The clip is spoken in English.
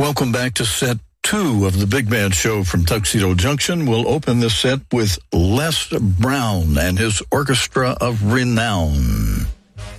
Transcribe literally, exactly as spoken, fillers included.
Welcome back to set two of the Big Band Show from Tuxedo Junction. We'll open this set with Les Brown and his Orchestra of Renown.